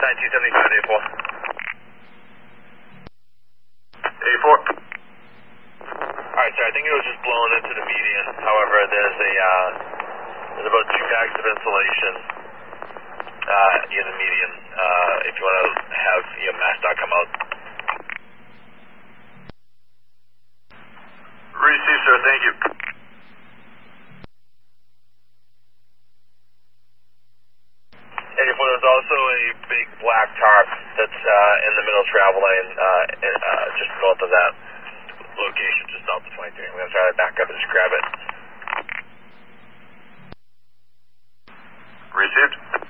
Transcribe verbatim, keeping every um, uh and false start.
nineteen seventy-five, A four. A four. Alright, sir, I think it was just blown into the median. However, there's a, uh, there's about two bags of insulation, uh, in the median, uh, if you want to have your MassDOT come out. Received, sir, thank you. There's also a big black tarp that's uh, in the middle travel lane, uh, in, uh, just north of that location, just south of twenty-three. I'm going to try to back up and just grab it. Received.